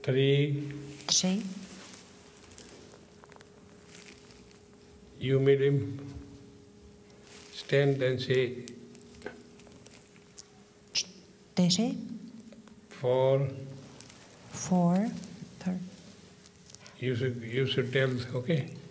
3. 3. You made him stand and say 4. 4. 4. You should tell, okay?